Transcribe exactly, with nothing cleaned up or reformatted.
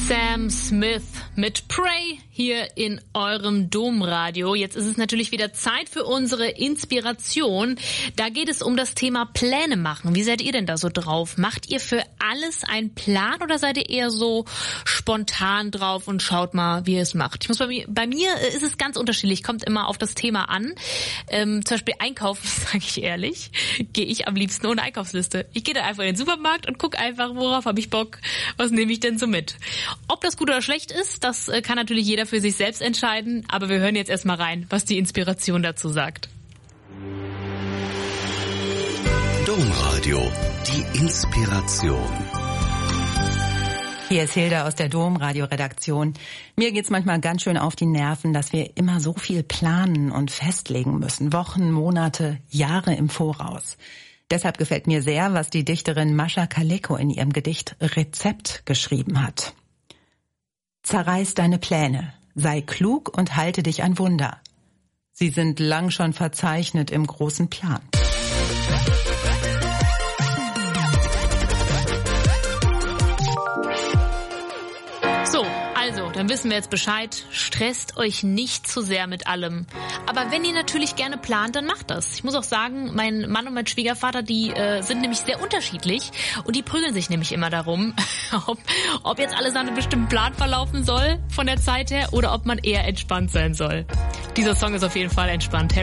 Sam Smith mit Pray hier in eurem Domradio. Jetzt ist es natürlich wieder Zeit für unsere Inspiration. Da geht es um das Thema Pläne machen. Wie seid ihr denn da so drauf? Macht ihr für alles einen Plan oder seid ihr eher so spontan drauf und schaut mal, wie ihr es macht? Ich muss bei mir, bei mir ist es ganz unterschiedlich, kommt immer auf das Thema an. Ähm, zum Beispiel einkaufen, sage ich ehrlich, gehe ich am liebsten ohne Einkaufsliste. Ich gehe da einfach in den Supermarkt und gucke einfach, worauf habe ich Bock, was nehme ich denn so mit. Ob das gut oder schlecht ist, das kann natürlich jeder für sich selbst entscheiden, aber wir hören jetzt erstmal rein, was die Inspiration dazu sagt. Domradio, die Inspiration. Hier ist Hilda aus der Domradio-Redaktion. Mir geht's manchmal ganz schön auf die Nerven, dass wir immer so viel planen und festlegen müssen. Wochen, Monate, Jahre im Voraus. Deshalb gefällt mir sehr, was die Dichterin Mascha Kaleko in ihrem Gedicht Rezept geschrieben hat. Zerreiß deine Pläne, sei klug und halte dich an Wunder. Sie sind lang schon verzeichnet im großen Plan. So, also, dann wissen wir jetzt Bescheid. Stresst euch nicht zu sehr mit allem. Aber wenn ihr natürlich gerne plant, dann macht das. Ich muss auch sagen, mein Mann und mein Schwiegervater, die äh, sind nämlich sehr unterschiedlich und die prügeln sich nämlich immer darum, ob, ob jetzt alles nach einem bestimmten Plan verlaufen soll von der Zeit her oder ob man eher entspannt sein soll. Dieser Song ist auf jeden Fall entspannt.